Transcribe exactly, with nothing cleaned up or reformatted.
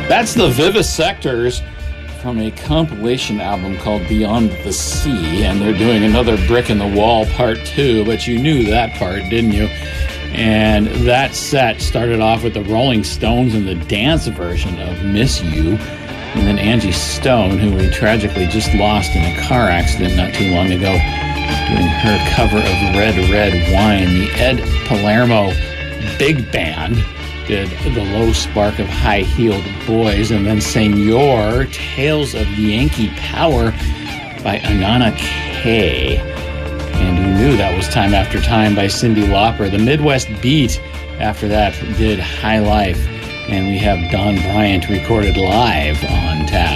That's the Vivisectors from a compilation album called Beyond the Sea, and they're doing another Brick in the Wall part two, but you knew that part, didn't you? And that set started off with the Rolling Stones and the dance version of Miss You, and then Angie Stone, who we tragically just lost in a car accident not too long ago, doing her cover of Red Red Wine. The Ed Palermo Big Band did The Low Spark of High-Heeled Boys, and then Senor, Tales of Yankee Power by Anana Kay. And you knew that was Time After Time by Cyndi Lauper. The Midwest Beat after that did High Life, and we have Don Bryant recorded live on tap.